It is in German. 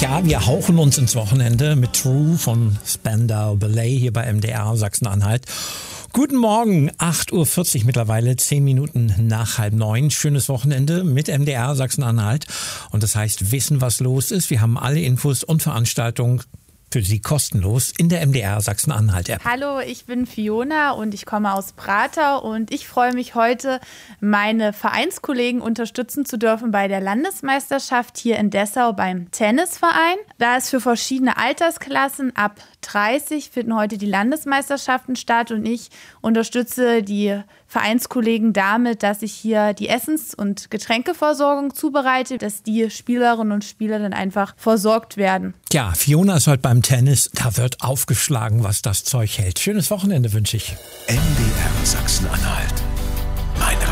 Ja, wir hauchen uns ins Wochenende mit True von Spandau Ballet hier bei MDR Sachsen-Anhalt. Guten Morgen, 8.40 Uhr mittlerweile, 10 Minuten nach 8:30. Schönes Wochenende mit MDR Sachsen-Anhalt. Und das heißt, wissen, was los ist. Wir haben alle Infos und Veranstaltungen für Sie kostenlos in der MDR Sachsen-Anhalt-App. Hallo, ich bin Fiona und ich komme aus Prater und ich freue mich heute, meine Vereinskollegen unterstützen zu dürfen bei der Landesmeisterschaft hier in Dessau beim Tennisverein. Da ist für verschiedene Altersklassen ab 30 finden heute die Landesmeisterschaften statt und ich unterstütze die Vereinskollegen damit, dass ich hier die Essens- und Getränkeversorgung zubereite, dass die Spielerinnen und Spieler dann einfach versorgt werden. Ja, Fiona ist heute beim Tennis. Da wird aufgeschlagen, was das Zeug hält. Schönes Wochenende wünsche ich. MDR Sachsen-Anhalt. Mein